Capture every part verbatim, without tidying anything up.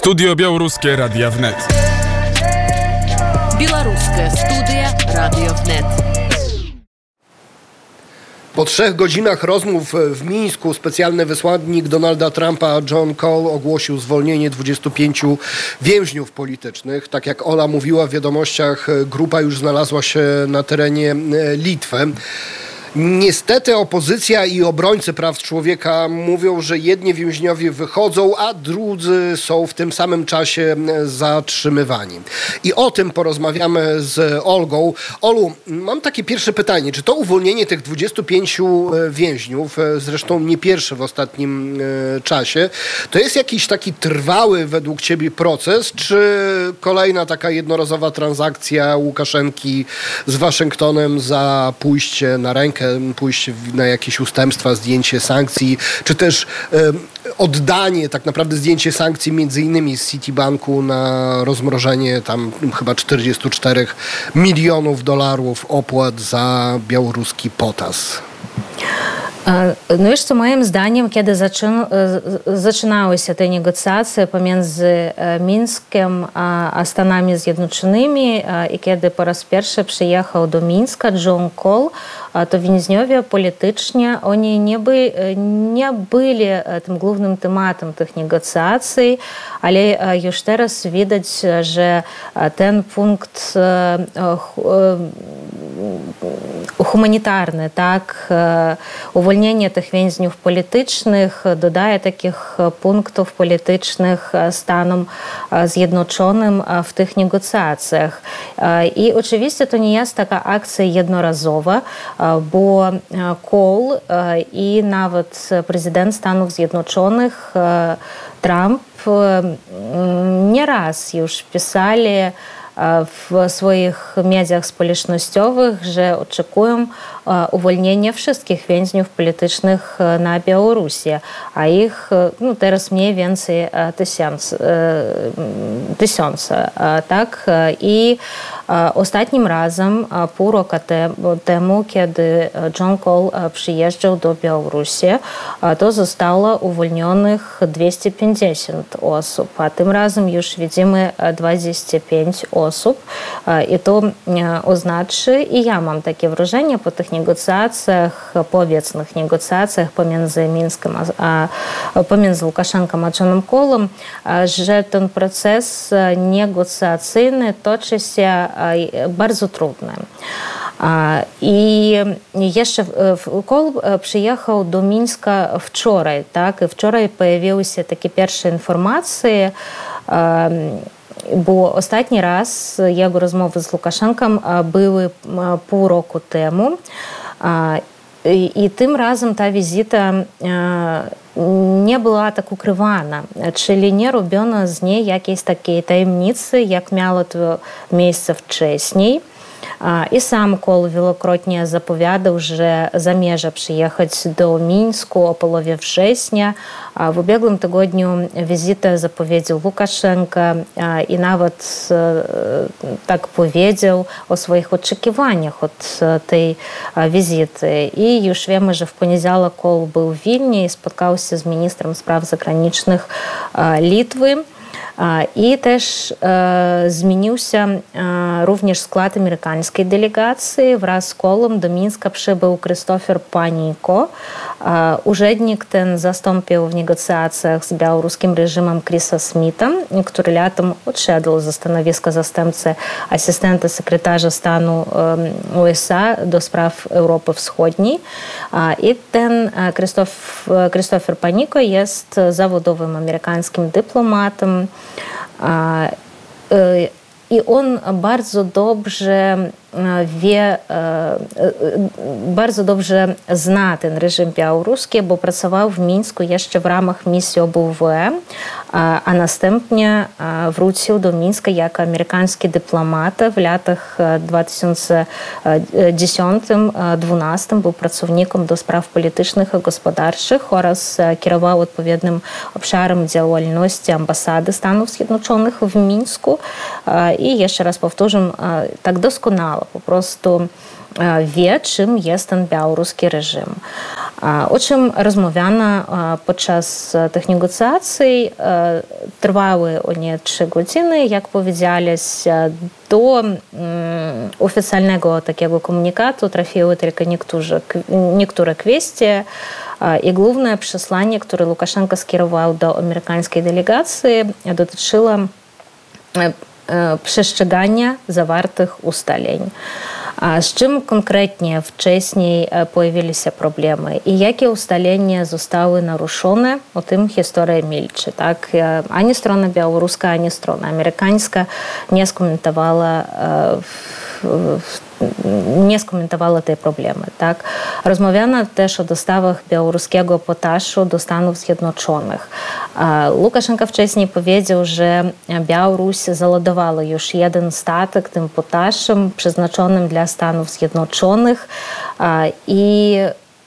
Studio Białoruskie Radia Wnet. Białoruskie Studio Radio Wnet. Po trzech godzinach rozmów w Mińsku specjalny wysłannik Donalda Trumpa John Cole ogłosił zwolnienie dwudziestu pięciu więźniów politycznych. Tak jak Ola mówiła w wiadomościach, grupa już znalazła się na terenie Litwy. Niestety opozycja i obrońcy praw człowieka mówią, że jedni więźniowie wychodzą, a drudzy są w tym samym czasie zatrzymywani. I o tym porozmawiamy z Olgą. Olu, mam takie pierwsze pytanie. Czy to uwolnienie tych dwudziestu pięciu więźniów, zresztą nie pierwsze w ostatnim czasie, to jest jakiś taki trwały według ciebie proces, czy kolejna taka jednorazowa transakcja Łukaszenki z Waszyngtonem za pójście na rękę, pójść na jakieś ustępstwa, zdjęcie sankcji, czy też e, oddanie, tak naprawdę zdjęcie sankcji między innymi z Citibanku na rozmrożenie tam chyba czterdziestu czterech milionów dolarów opłat za białoruski potas. No wiesz co, moim zdaniem, kiedy zaczyn, zaczynały się te negocjacje pomiędzy Mińskiem a Stanami Zjednoczonymi i kiedy po raz pierwszy przyjechał do Mińska John Cole, to więźniowie politycznie, oni nie, by, nie byli tym głównym tematem tych negocjacji, ale już teraz widać, że ten punkt humanitarny, tak, uwolnienie tych więźniów politycznych dodaje takich punktów politycznych Stanom Zjednoczonym w tych negocjacjach. I oczywiście to nie jest taka akcja jednorazowa, bo Cole i nawet prezydent Stanów Zjednoczonych Trump nieraz już pisali w swoich mediach społecznościowych, że oczekują uwolnienia wszystkich więźniów politycznych na Białorusi, a ich no, teraz mniej więcej tysiąc, tysiące, tak? I ostatnim razem, pół roku temu, kiedy John Cole przyjeżdżał do Białorusi, to zostało uwolnionych dwieście pięćdziesiąt osób, a tym razem już widzimy dwadzieścia pięć osób. I to oznacza, i ja mam takie wrażenie po tych negocjacjach, powiedznych negocjacjach pomiędzy Mińskiem a, a pomiędzy Łukaszenką a Johnem Colem, że ten proces negocjacyjny toczy się bardzo trudny. I jeszcze Cole przyjechał do Mińska wczoraj, tak? I wczoraj pojawiły się takie pierwsze informacje, bo ostatni raz jego rozmowy z Łukaszenką były pół roku temu. I, I tym razem ta wizyta nie była tak ukrywana, czyli nie robiono z niej jakiejś takiej tajemnicy, jak miało to miejsce wcześniej. I sam Cole wielokrotnie zapowiadał, że zamierza przyjechać do Mińsku o połowie września. W ubiegłym tygodniu wizytę zapowiedział Łukaszenka i nawet tak powiedział o swoich oczekiwaniach od tej wizyty. I już wiemy, że w poniedziałek Cole był w Wilnie i spotkał się z ministrem spraw zagranicznych Litwy. I też e, zmienił się e, również skład amerykańskiej delegacji. Wraz z Colem do Mińska przybył Krzysztofer Paniko. E, urzędnik ten zastąpił w negocjacjach z białoruskim reżimem Chrisa Smitha, który latem odszedł ze stanowiska zastępcy asystenta sekretarza stanu e, U S A do spraw Europy Wschodniej. E, I ten Krzysztofer Paniko jest zawodowym amerykańskim dyplomatem. I on bardzo dobrze wie, bardzo dobrze zna ten reżim białoruski, bo pracował w Mińsku jeszcze w ramach misji O B W E, a następnie wrócił do Mińska jako amerykański dyplomat w latach dwa tysiące dziesiątym do dwunastym. Był pracownikiem do spraw politycznych i gospodarczych oraz kierował odpowiednim obszarem działalności ambasady Stanów Zjednoczonych w Mińsku. I jeszcze raz powtórzę, tak doskonale po prostu wie, czym jest ten białoruski reżim. O czym rozmawiano podczas tych negocjacji. Trwały one trzy godziny. Jak powiedziałeś, do um, oficjalnego takiego komunikatu trafiły tylko niektóre, niektóre kwestie. I główne przesłanie, które Łukaszenka skierował do amerykańskiej delegacji, dotyczyło przestrzegania zawartych ustaleń. Z czym konkretnie wcześniej pojawiły się problemy i jakie ustalenia zostały naruszone, o tym historia milczy. Tak? Ani strona białoruska, ani strona amerykańska nie skomentowała nie skomentowała te problemy. Tak? Rozmawiano też o dostawach białoruskiego potaszu do Stanów Zjednoczonych. Łukaszenka wcześniej powiedział, że Białoruś załadowała już jeden statek tym potaszem przeznaczonym dla Stanów Zjednoczonych i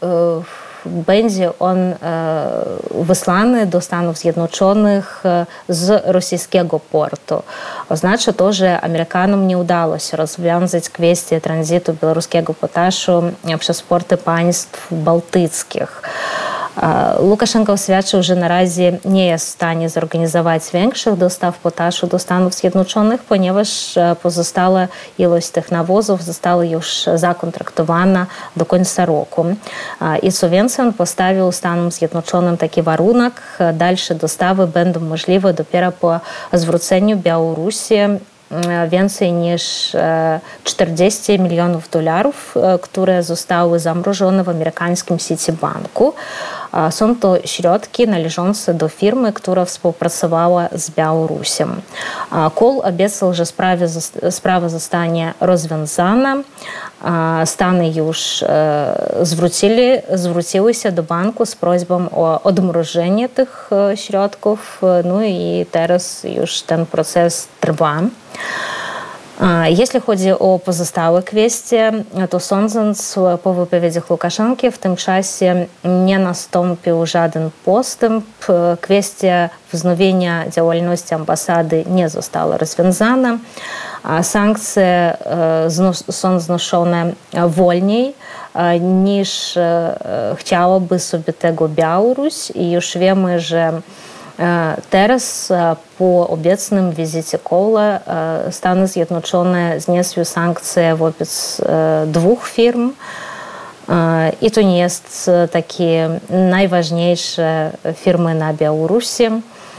będzie on wysłany do Stanów Zjednoczonych z rosyjskiego portu. Oznacza to, że Amerykanom nie udało się rozwiązać kwestię tranzytu białoruskiego potaszu przez porty państw bałtyckich. Łukaszenka oświadczył, że na razie nie jest w stanie zorganizować większych dostaw potaszu do Stanów Zjednoczonych, ponieważ pozostała ilość tych nawozów została już zakontraktowana do końca roku. I co więcej, on postawił Stanom Zjednoczonym taki warunek: dalsze dostawy będą możliwe dopiero po zwróceniu Białorusi więcej niż czterdzieści milionów dolarów, które zostały zamrożone w amerykańskim Citibanku. Są to środki należące do firmy, która współpracowała z Białorusią. Kohl obiecał, że sprawa zostanie rozwiązana. Stany już zwrócili, zwróciły się do banku z prośbą o odmrożenie tych środków. No i teraz już ten proces trwa. Jeśli chodzi o pozostałe kwestie, to sądząc po wypowiedziach Łukaszenki, w tym czasie nie nastąpił żaden postęp. Kwestia wznowienia działalności ambasady nie została rozwiązana. Sankcje są znoszone wolniej niż chciałaby sobie tego Białoruś i już wiemy, że teraz po obecnym wizycie Kohla Stany Zjednoczone zniosły sankcje wobec dwóch firm i to nie jest takie najważniejsze firmy na Białorusi.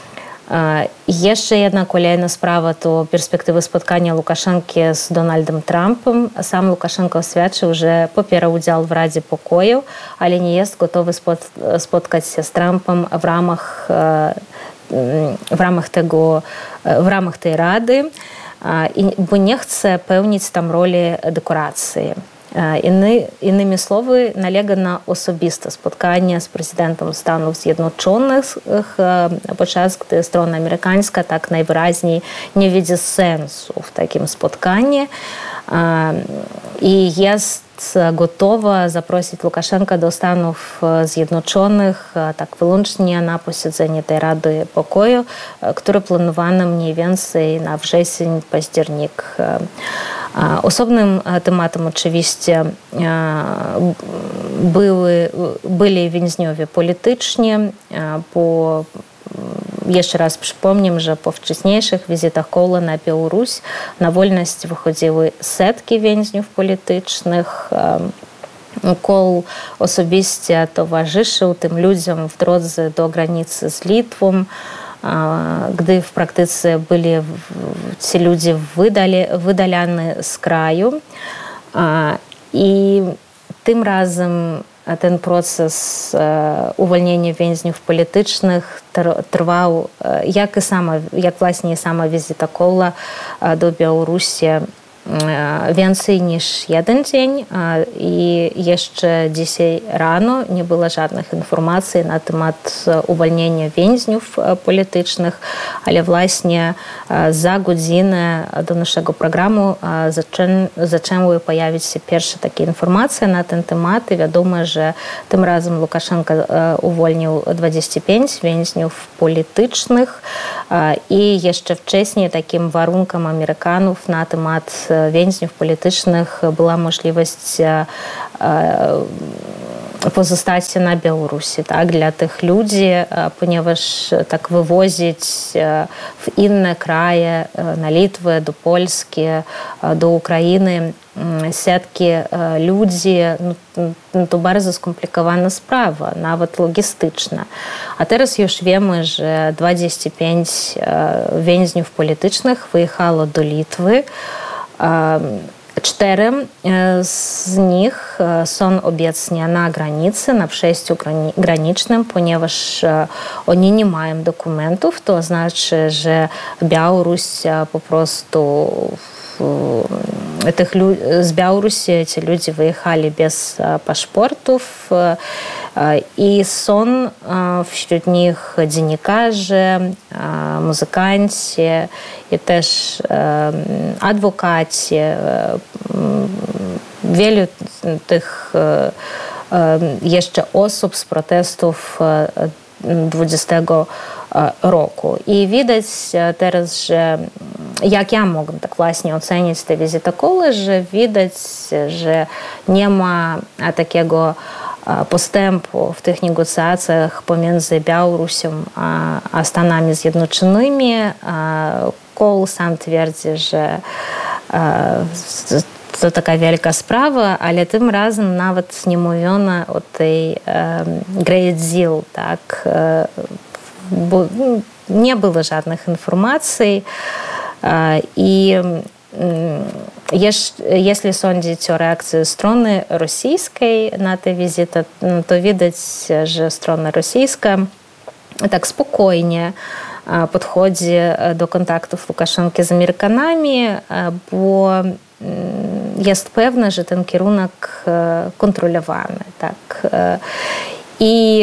Jeszcze jedna kolejna sprawa to perspektywy spotkania Łukaszenki z Donaldem Trumpem. Sam Łukaszenka oświadczył, że popiera udział w Radzie Pokoju, ale nie jest gotowy spotkać się z Trumpem w ramach, w ramach, tego, w ramach tej Rady, bo nie chce pełnić tam roli dekoracji. Inny, innymi słowy, nalega na osobiste spotkanie z prezydentem Stanów Zjednoczonych, podczas gdy strona amerykańska tak najwyraźniej nie widzi sensu w takim spotkaniu i jest gotowa zaprosić Łukaszenkę do Stanów Zjednoczonych tak wyłącznie na posiedzenie tej Rady Pokoju, które planowane mniej więcej na wrzesień, październik. Osobnym tematem oczywiście były, byli więźniowie polityczni. Po, jeszcze raz przypomnę, że po wcześniejszych wizytach Kohla na Białoruś na wolność wychodziły setki więźniów politycznych. Kohl osobiście towarzyszył tym ludziom w drodze do granicy z Litwą, gdy w praktyce byli ci ludzie wydali, wydalani z kraju. I tym razem ten proces uwolnienia więźniów politycznych trwał, jak i sama, jak właśnie sama wizyta Kohla do Białorusi, więcej niż jeden dzień i jeszcze dzisiaj rano nie było żadnych informacji na temat uwolnienia więźniów politycznych, ale właśnie za godzinę do naszego programu zaczę, zaczęły pojawić się pierwsze takie informacje na ten temat i wiadomo, że tym razem Łukaszenka uwolnił dwadzieścia pięć więźniów politycznych i jeszcze wcześniej takim warunkiem Amerykanów na temat więźniów politycznych była możliwość pozostacie na Białorusi, tak, dla tych ludzi, ponieważ tak wywozić w inne kraje, na Litwę, do Polski, do Ukrainy setki ludzi, no to bardzo skomplikowana sprawa, nawet logistyczna. A teraz już wiemy, że dwadzieścia pięć więźniów politycznych wyjechało do Litwy. Cztery z nich są obecnie na granicy, na przejściu granicznym, ponieważ oni nie mają dokumentów. To znaczy, że Białoruś po prostu tych, z Białorusi ci ludzie wyjechali bez paszportów i są wśród nich dziennikarze, muzykanci i też adwokaci. Wielu tych jeszcze osób z protestów dwudziestego roku. I widać teraz, że jak ja mogę tak właśnie ocenić te wizytokoły, że widać, że nie ma takiego postępu w tych negocjacjach pomiędzy Białorusią a, a Stanami Zjednoczonymi. Kohl sam twierdzi, że to taka wielka sprawa, ale tym razem nawet nie mówiono o tej Great Deal, tak? Bo nie było żadnych informacji i jeśli sądzić o reakcji strony rosyjskiej na tę wizytę, to widać, że strona rosyjska tak spokojnie podchodzi do kontaktów Łukaszenki z Amerykanami, bo jest pewne, że ten kierunek kontrolowany. Tak? I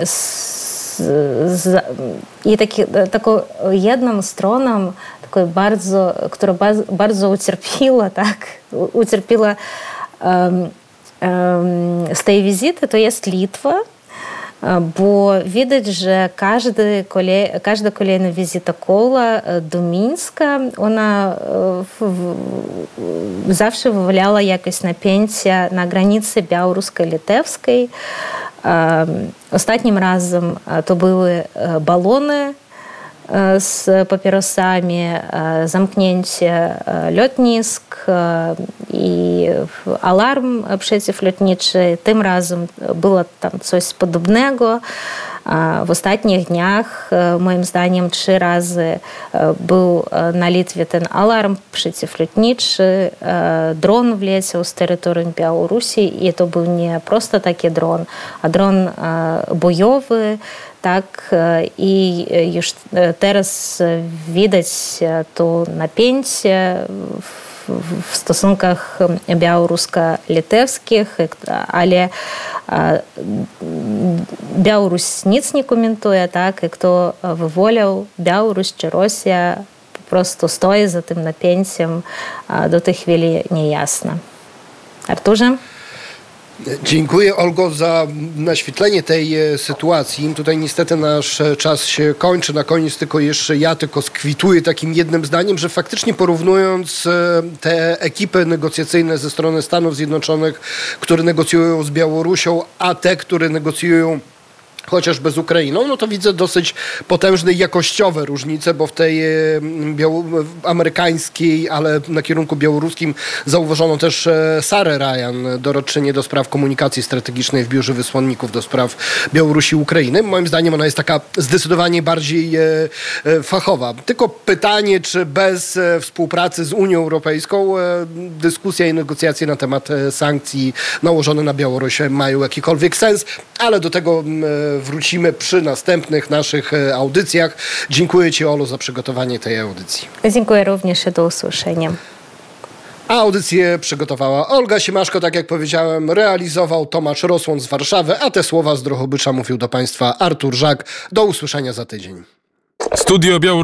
z, i taki, taką jedną stroną, taką bardzo, która bardzo, bardzo ucierpiała, tak, ucierpiała um, um, z tej wizyty, to jest Litwa, bo widać, że każdy kolej, każda kolejna wizyta Kohla do Mińska, ona w, w, zawsze wywołała jakieś napięcie na granicy białorusko-litewskiej. Ostatnim razem to były balony z papierosami, zamknięcie lotnisk i alarm przeciwlotniczy. Tym razem było tam coś podobnego. W ostatnich dniach, moim zdaniem, trzy razy był na Litwie ten alarm przeciwlotniczy. Dron wleciał z terytorium Białorusi i to był nie просто taki dron, a dron bojowy. Tak, i już teraz widać to napięcie w stosunkach białorusko-litewskich, ale Białoruś nic nie komentuje, tak, i kto wywołał Białoruś czy Rosja, po prostu stoi za tym napięciem, do tej chwili niejasne. Arturze? Dziękuję, Olgo, za naświetlenie tej sytuacji. Tutaj niestety nasz czas się kończy. Na koniec tylko jeszcze ja tylko skwituję takim jednym zdaniem, że faktycznie porównując te ekipy negocjacyjne ze strony Stanów Zjednoczonych, które negocjują z Białorusią, a te, które negocjują chociażby z Ukrainą, no to widzę dosyć potężne jakościowe różnice, bo w tej biało- amerykańskiej, ale na kierunku białoruskim zauważono też Sarę Ryan, doradczynię do spraw komunikacji strategicznej w Biurze Wysłanników do spraw Białorusi i Ukrainy. Moim zdaniem ona jest taka zdecydowanie bardziej fachowa. Tylko pytanie, czy bez współpracy z Unią Europejską dyskusja i negocjacje na temat sankcji nałożonych na Białoruś mają jakikolwiek sens, ale do tego wrócimy przy następnych naszych audycjach. Dziękuję Ci, Olu, za przygotowanie tej audycji. Dziękuję również i do usłyszenia. A audycję przygotowała Olga Siemaszko, tak jak powiedziałem, realizował Tomasz Rosłon z Warszawy, a te słowa z Drohobycza mówił do Państwa Artur Żak. Do usłyszenia za tydzień. Studio Białorusi.